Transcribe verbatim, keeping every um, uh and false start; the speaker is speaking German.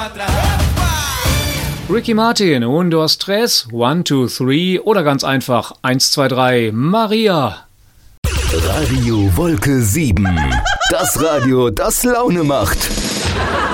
Ricky Martin, Un, dos, tres, one, two, three oder ganz einfach eins, zwei, drei, Maria. Radio Wolke sieben. Das Radio, das Laune macht.